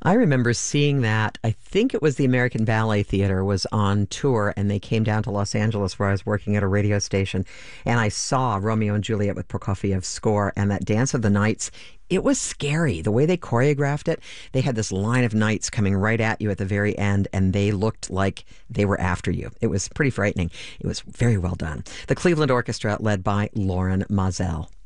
I remember seeing that. I think it was the American Ballet Theater was on tour, and they came down to Los Angeles where I was working at a radio station, and I saw Romeo and Juliet with Prokofiev's score and that Dance of the Knights. It was scary the way they choreographed it. They had this line of knights coming right at you at the very end, and they looked like they were after you. It was pretty frightening. It was very well done. The Cleveland Orchestra, led by Lauren Mazel.